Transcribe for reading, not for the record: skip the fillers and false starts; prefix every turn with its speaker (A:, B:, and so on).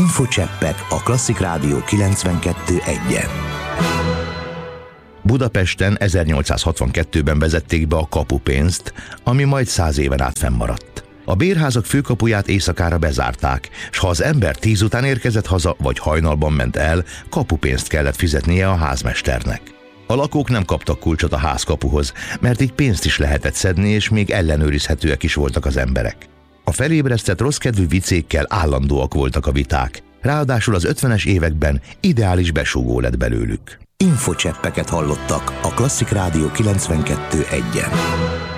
A: Infocseppek a Klasszik Rádió 92.1-en.
B: Budapesten 1862-ben vezették be a kapupénzt, ami majd 100 éven át fennmaradt. A bérházak főkapuját éjszakára bezárták, s ha az ember 10 után érkezett haza, vagy hajnalban ment el, kapupénzt kellett fizetnie a házmesternek. A lakók nem kaptak kulcsot a házkapuhoz, mert így pénzt is lehetett szedni, és még ellenőrizhetőek is voltak az emberek. A felébresztett rosszkedvű vicékkel állandóak voltak a viták, ráadásul az 50-es években ideális besúgó lett belőlük.
A: Infocseppeket hallottak a Klasszik Rádió 92.1-en.